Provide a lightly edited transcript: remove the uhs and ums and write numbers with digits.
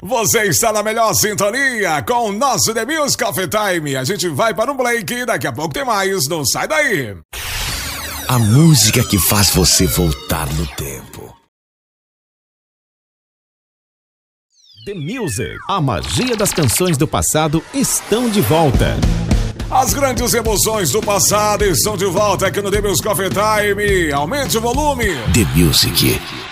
Você está na melhor sintonia com o nosso The Music Coffee Time. A gente vai para um break e daqui a pouco tem mais. Não sai daí. A música que faz você voltar no tempo. The Music. A magia das canções do passado estão de volta. As grandes emoções do passado estão de volta aqui no The Music Coffee Time. Aumente o volume. The Music.